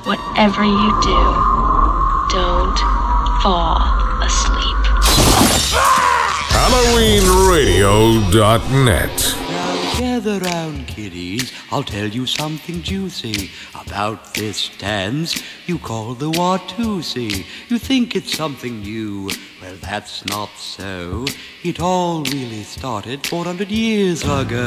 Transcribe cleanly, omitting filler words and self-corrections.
Whatever you do, don't fall asleep. HalloweenRadio.net. Now gather round, kiddies, I'll tell you something juicy about this dance you call the Watusi. You think it's something new, well that's not so. It all really started 400 years ago.